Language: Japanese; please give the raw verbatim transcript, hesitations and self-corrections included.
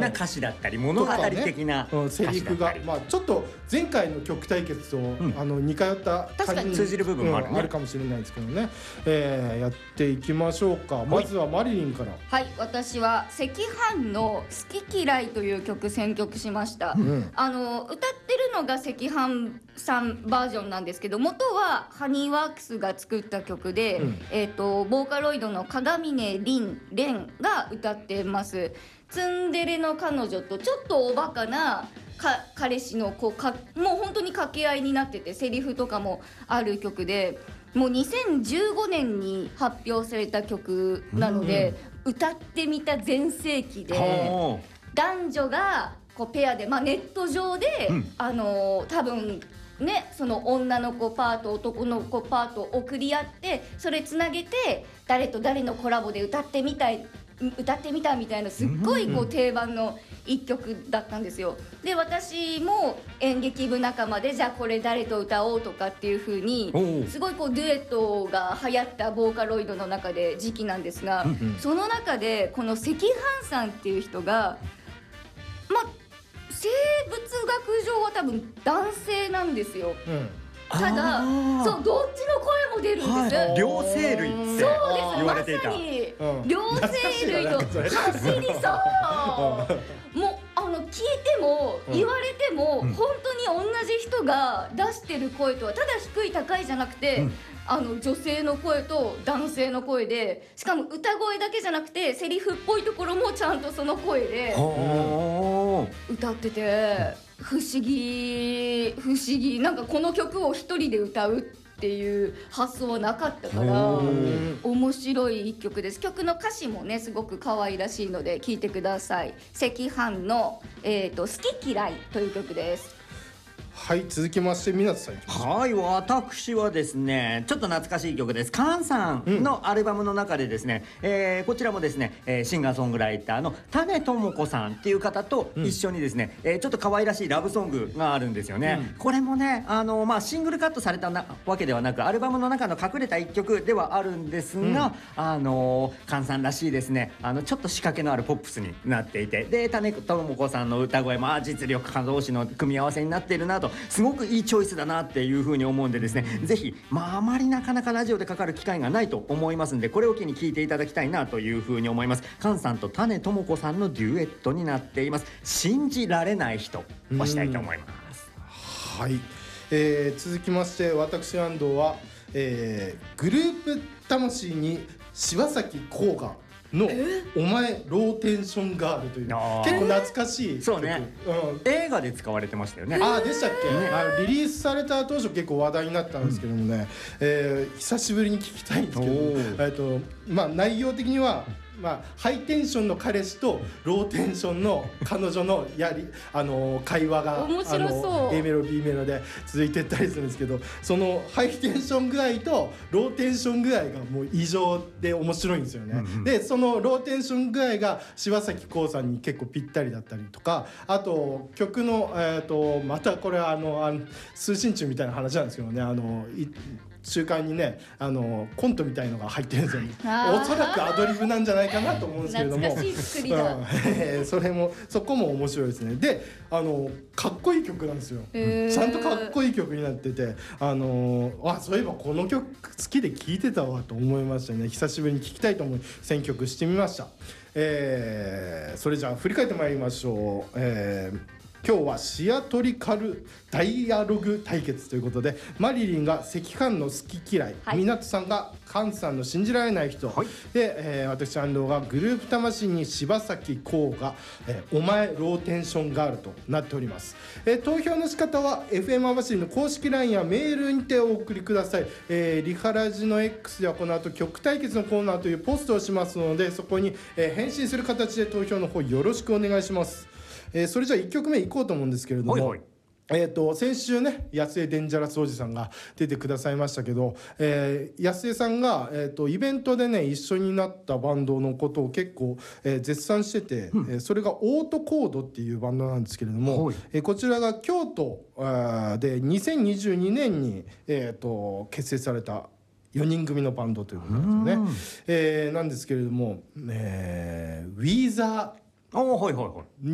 な歌詞だったり物語的なうん、セリフが、まあ、ちょっと前回の曲対決と、うん、あの似通った確かに通じる部分もあるね、 うん、あるかもしれないですけどね、えー、やっていきましょうか。まずはマリリンから。 はい、私は赤飯の好き嫌いという曲選曲しました、うん、あの歌ってるのが赤飯さんバージョンなんですけど、元はハニーワークスが作った曲で、うん、えーと、ボーカロイドの鏡音凛蓮が歌ってます。ツンデレの彼女とちょっとおバカなか彼氏のこうかもう本当に掛け合いになってて、セリフとかもある曲で、もうにせんじゅうごねんに発表された曲なので、うん、歌ってみた全盛期で男女がこうペアで、まあ、ネット上で、うん、あのー、多分ね、その女の子パート男の子パートを送り合って、それつなげて誰と誰のコラボで歌ってみたい歌ってみたみたいな、すっごいこう定番の一曲だったんですよ。で、私も演劇部仲間で、じゃあこれ誰と歌おうとかっていう風にすごいこうデュエットが流行ったボーカロイドの中で時期なんですが、その中でこの赤飯さんっていう人が、まあ生物学上は多分男性なんですよ、うん、ただそうどっちの声も出るんです、 はい、両生類って言われていた。 まさに、うん、両生類と走りそうもうあの聞いても言われても、うん、本当に同じ人が出してる声とはただ低い高いじゃなくて、うん、あの女性の声と男性の声で、しかも歌声だけじゃなくてセリフっぽいところもちゃんとその声で歌ってて、不思議不思議なんかこの曲を一人で歌うっていう発想はなかったから面白い一曲です。曲の歌詞もねすごく可愛らしいので聴いてください。赤飯の、えーと、好き嫌いという曲です。 はい、続きまして湊さん。 はい、私はですねちょっと懐かしい曲です。カンさんのアルバムの中でですね、うん、えー、こちらもですね、えー、シンガーソングライターの種智子さんっていう方と一緒にですね、うん、えー、ちょっと可愛らしいラブソングがあるんですよね、うん、これもねあの、まあ、シングルカットされたなわけではなくアルバムの中の隠れた一曲ではあるんですが、うん、あのカンさんらしいですね、あのちょっと仕掛けのあるポップスになっていて、で種智子さんの歌声もあ実力派同士の組み合わせになっているなと、すごくいいチョイスだなっていう風に思うんでですね、ぜひ、まあ、あまりなかなかラジオでかかる機会がないと思いますんで、これを機に聴いていただきたいなという風に思います。カンさんと種智子さんのデュエットになっています。信じられない人をしたいと思います。 はい、えー、続きまして私安藤は、えー、グループ魂に柴咲コウがのお前ローテンションガールという結構懐かしい曲、 そうね、うん、映画で使われてましたよね。 ああでしたっけ、ね、あリリースされた当初結構話題になったんですけどもね、うん、えー、久しぶりに聞きたいんですけど、えーとまあ、内容的にはまあ、ハイテンションの彼氏とローテンションの彼女のやり、あのー、会話が面白そう、 A メロ B メロで続いていったりするんですけど、そのハイテンション具合とローテンション具合がもう異常で面白いんですよね、うんうん、でそのローテンション具合が柴咲コウさんに結構ぴったりだったりとか、あと曲の、えー、とまたこれはあのあの通信中みたいな話なんですけどね、あのい中間にねあのコントみたいのが入ってるんですよね。おそらくアドリブなんじゃないかなと思うんですけれども、 懐かしい作りだ、 うん、それもそこも面白いですね。であのかっこいい曲なんですよ。ちゃんとかっこいい曲になってて、あのあそういえばこの曲好きで聴いてたわと思いましたね。久しぶりに聴きたいと思い選曲してみました。えー、それじゃあ振り返ってまいりましょう。えー今日はシアトリカルダイアログ対決ということで、マリリンが赤飯の好き嫌い、 はい、 湊さんがカンさんの信じられない人、はい、で、えー、私安藤がグループ魂に柴咲コウが、えー、お前ローテンションガールとなっております。えー、投票の仕方は エフエム 網走の公式 ライン やメールにてお送りください。えー、リハラジの X ではこの後曲対決のコーナーというポストをしますので、そこに、えー、返信する形で投票の方よろしくお願いします。えー、それじゃあいっきょくめいこうと思うんですけれども、はいはい、えー、と先週ね安江デンジャラスおじさんが出てくださいましたけど、えー、安江さんが、えー、とイベントでね一緒になったバンドのことを結構、えー、絶賛してて、うん、えー、それがオートコードっていうバンドなんですけれども、はい、えー、こちらが京都でにせんにじゅうにねんに、えー、と結成されたよにん組のバンドということなんですよね。えー、なんですけれども、えー、ウィーザーあ、はいはいはい